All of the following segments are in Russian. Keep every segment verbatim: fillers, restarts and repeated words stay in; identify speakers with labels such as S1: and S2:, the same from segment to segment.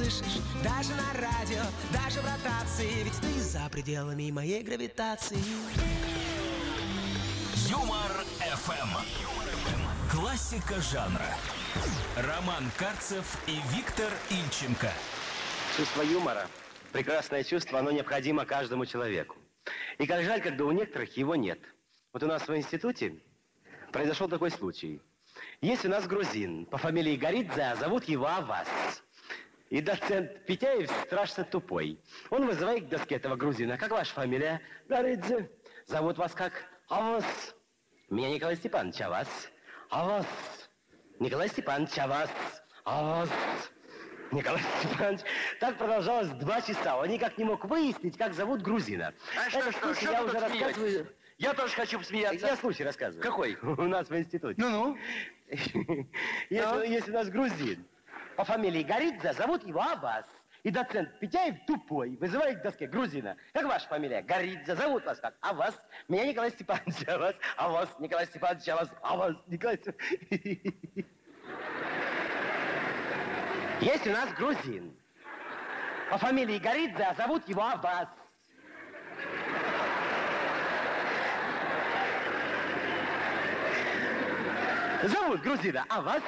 S1: слышишь, даже на радио, даже в ротации, ведь ты за пределами моей гравитации.
S2: Юмор эф эм. Классика жанра. Роман Карцев и Виктор Ильченко.
S3: Чувство юмора, прекрасное чувство, оно необходимо каждому человеку. И как жаль, когда у некоторых его нет. Вот у нас в институте произошел такой случай. Есть у нас грузин по фамилии Горидзе, а зовут его Авас. И доцент Петяев страшно тупой. Он вызывает к доске этого грузина. Как ваша фамилия? Горидзе. Зовут вас как? Авас. Меня Николай Степанович, а вас? Авас. Николай Степанович, а вас? Авас. Николай Степанович. Так продолжалось два часа. Он никак не мог выяснить, как зовут грузина.
S4: А что, что, что
S3: я
S4: вы
S3: уже
S4: тут смеетесь?
S3: рассказываю.
S4: Я тоже хочу посмеяться.
S3: Я случай рассказываю.
S4: Какой?
S3: У нас в институте.
S4: Ну-ну.
S3: Если, если у нас грузин по фамилии Горидзе, зовут его Аббас. И доцент Петяев тупой вызывает к доске грузина. Как ваша фамилия? Горидзе. Зовут вас как? А вас? Меня Николай Степанович. А вас? А вас? Николай Степанович. А вас? А вас? Николай Степанович. Есть у нас грузин по фамилии Горидзе, а зовут его Аббас. Зовут грузина, а вас?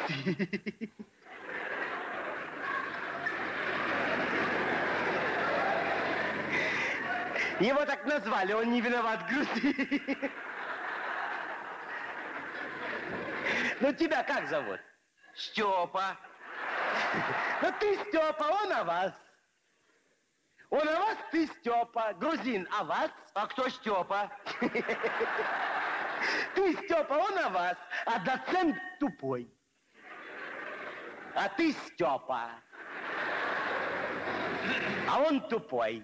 S3: Его так назвали, он не виноват, грузин. Ну, тебя как зовут?
S4: Степа.
S3: Ну, ты Степа, он а вас. Он а вас, ты Степа. Грузин, а вас?
S4: А кто Степа?
S3: Ты, Степа, он а вас, а доцент тупой. А ты, Степа. А он тупой.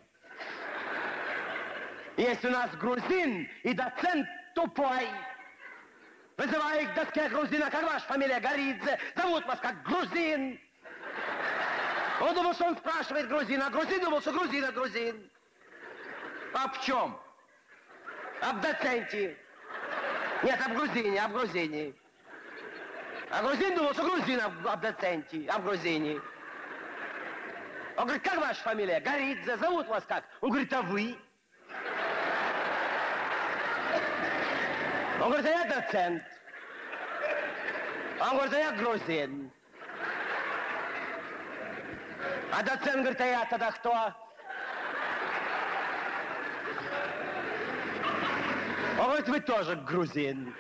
S3: Есть у нас грузин и доцент тупой. Вызывай к доске грузина. Как ваша фамилия? Горидзе. Зовут вас как грузин. Он думал, что он спрашивает грузина. А грузин думал, что грузин, а грузин.
S4: А в чем?
S3: Об доценте. Нет, об грузине, об грузине. А грузин думал, что грузин об, об доценте, об грузине. Он говорит, как ваша фамилия? Горидзе. Зовут вас как? Он говорит, а вы? Он говорит, а я доцент. Он говорит, а я грузин. А доцент говорит, а я тогда кто? Он говорит, вы тоже грузин.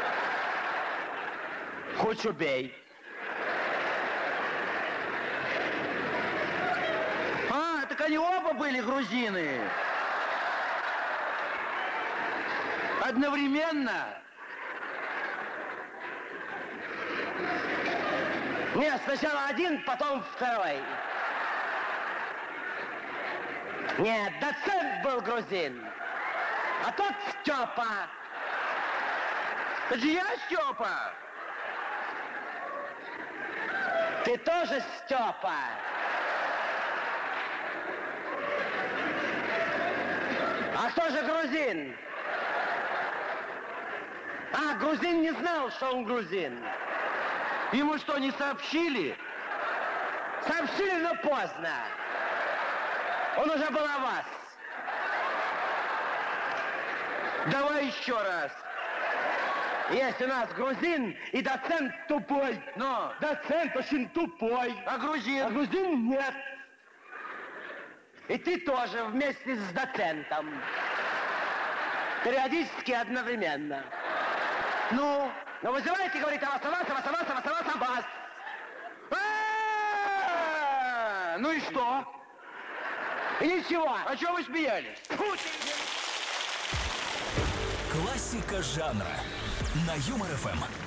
S3: Хоть убей.
S4: А, так они оба были грузины. Одновременно.
S3: Нет, сначала один, потом второй. Нет, доцент был грузин. А тот Степа.
S4: Это же я Степа.
S3: Ты тоже Степа. А кто же грузин? А, грузин не знал, что он грузин.
S4: Ему что, не сообщили?
S3: Сообщили, но поздно. Он уже был о вас.
S4: Давай еще раз.
S3: Есть у нас грузин и доцент тупой.
S4: Но.
S3: Доцент очень тупой.
S4: А грузин?
S3: А грузин нет. И ты тоже вместе с доцентом. Периодически одновременно.
S4: Ну?
S3: Ну вызывайте, говорит, а вас, а вас, а вас, а вас, а вас, а вас, а вас.
S4: А-а-а! Ну и что?
S3: И ничего.
S4: А чего вы смеялись?
S2: Классика жанра на Юмор эф эм.